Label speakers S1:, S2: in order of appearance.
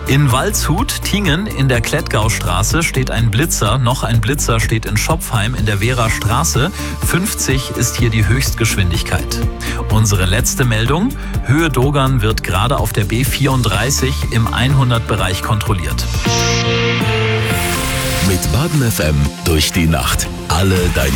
S1: In Waldshut, Tingen in der Klettgaustraße steht ein Blitzer. Noch ein Blitzer steht in Schopfheim in der Wehrer Straße. 50 ist hier die Höchstgeschwindigkeit. Unsere letzte Meldung. Höhe Dogern wird gerade auf der B34 im 100-Bereich kontrolliert.
S2: Mit Baden FM durch die Nacht. Alle deine